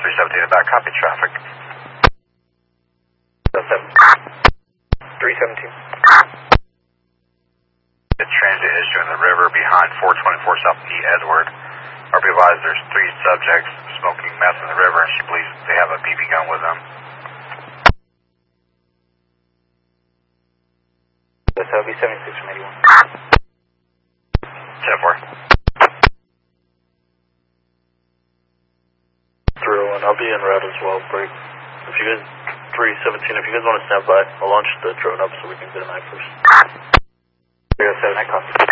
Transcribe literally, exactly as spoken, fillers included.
three seventeen about copy traffic. three seventeen. The transit issue in the river behind four twenty-four South E. Edward. R P advised there's three subjects smoking meth in the river, and she believes they have a B B gun with them. That's L B seventy-six from eighty-one. ten four. Through, and I'll be en route as well. Break. If you guys, three seventeen, if you guys want to stand by, I'll launch the drone up so we can get an eye first. three oh seven, I copy.